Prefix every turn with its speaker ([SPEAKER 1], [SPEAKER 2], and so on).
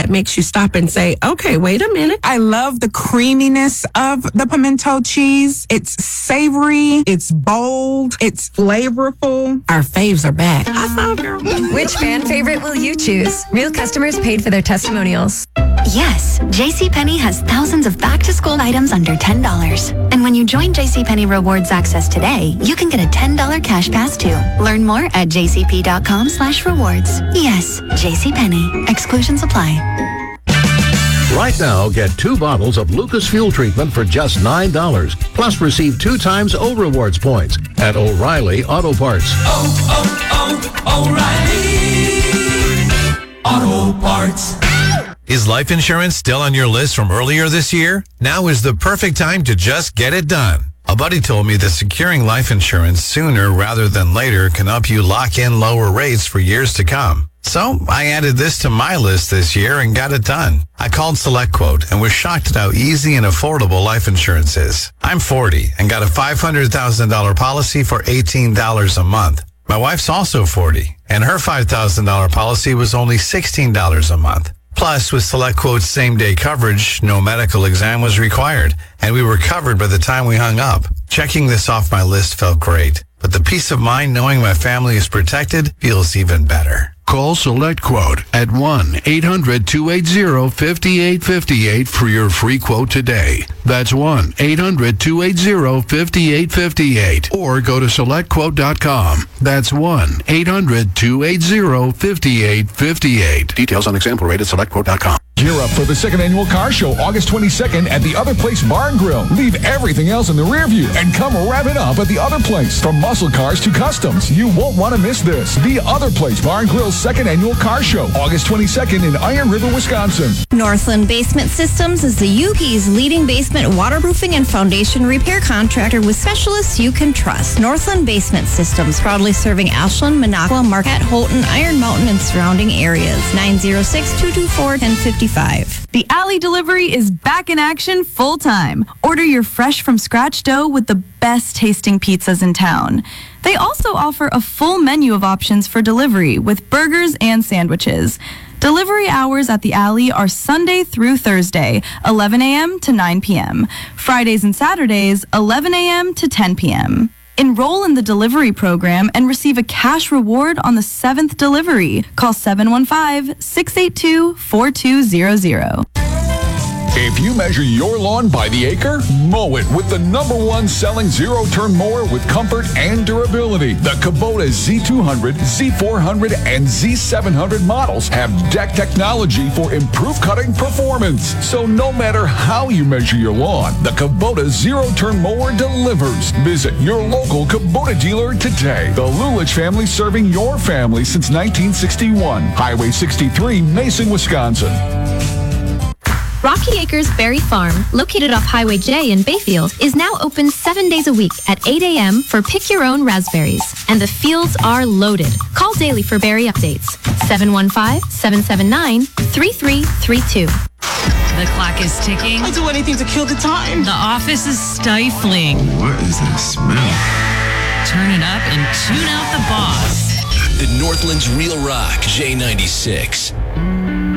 [SPEAKER 1] that makes you stop and say, okay, wait a minute.
[SPEAKER 2] I love the creaminess of the pimento cheese. It's savory, it's bold, it's flavorful.
[SPEAKER 1] Our faves are back. I saw, girl.
[SPEAKER 3] Which fan favorite will you choose? Real customers paid for their testimonials.
[SPEAKER 4] Yes, JCPenney has thousands of back-to-school items under $10. And when you join JCPenney Rewards Access today, you can get a $10 cash pass too. Learn more at jcp.com/rewards. Yes, JCPenney. Exclusions apply.
[SPEAKER 5] Right now, get 2 bottles of Lucas Fuel Treatment for just $9. Plus, receive 2 times O-Rewards points at O'Reilly Auto Parts.
[SPEAKER 6] O'Reilly Auto Parts.
[SPEAKER 7] Is life insurance still on your list from earlier this year? Now is the perfect time to just get it done. A buddy told me that securing life insurance sooner rather than later can help you lock in lower rates for years to come. So I added this to my list this year and got it done. I called SelectQuote and was shocked at how easy and affordable life insurance is. I'm 40 and got a $500,000 policy for $18 a month. My wife's also 40 and her $5,000 policy was only $16 a month. Plus, with SelectQuote's same-day coverage, no medical exam was required, and we were covered by the time we hung up. Checking this off my list felt great, but the peace of mind knowing my family is protected feels even better.
[SPEAKER 8] Call SelectQuote at 1-800-280-5858 for your free quote today. That's 1-800-280-5858. Or go to SelectQuote.com. That's 1-800-280-5858. Details on example rate at SelectQuote.com.
[SPEAKER 9] Gear up for the second annual car show, August 22nd at the Other Place Bar and Grill. Leave everything else in the rear view and come wrap it up at the Other Place. From muscle cars to customs, you won't want to miss this. The Other Place Bar and Grill's second annual car show, August 22nd in Iron River, Wisconsin.
[SPEAKER 10] Northland Basement Systems is the UP's leading basement waterproofing and foundation repair contractor with specialists you can trust. Northland Basement Systems, proudly serving Ashland, Minocqua, Marquette, Houghton, Iron Mountain, and surrounding areas. 906-224-1055.
[SPEAKER 11] The Alley Delivery is back in action full-time. Order your fresh from scratch dough with the best tasting pizzas in town. They also offer a full menu of options for delivery with burgers and sandwiches. Delivery hours at the Alley are Sunday through Thursday, 11 a.m. to 9 p.m. Fridays and Saturdays, 11 a.m. to 10 p.m. Enroll in the delivery program and receive a cash reward on the 7th delivery. Call 715-682-4200.
[SPEAKER 9] If you measure your lawn by the acre, mow it with the #1 selling zero-turn mower with comfort and durability. The Kubota Z200, Z400, and Z700 models have deck technology for improved cutting performance. So no matter how you measure your lawn, the Kubota zero-turn mower delivers. Visit your local Kubota dealer today. The Lulich family, serving your family since 1961. Highway 63, Mason, Wisconsin.
[SPEAKER 12] Rocky Acres Berry Farm, located off Highway J in Bayfield, is now open 7 days a week at 8 a.m. for pick your own raspberries. And the fields are loaded. Call daily for berry updates. 715-779-3332.
[SPEAKER 13] The clock is ticking.
[SPEAKER 2] I'll do anything to kill the time.
[SPEAKER 13] The office is stifling.
[SPEAKER 14] What is that smell?
[SPEAKER 13] Turn it up and tune out the boss.
[SPEAKER 6] The Northland's Real Rock J96.